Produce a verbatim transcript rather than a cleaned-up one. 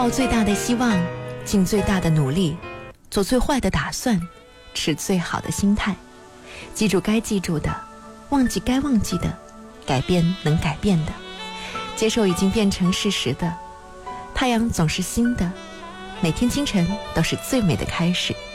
抱最大的希望，尽最大的努力，做最坏的打算，持最好的心态，记住该记住的，忘记该忘记的，改变能改变的，接受已经变成事实的。太阳总是新的，每天清晨都是最美的开始。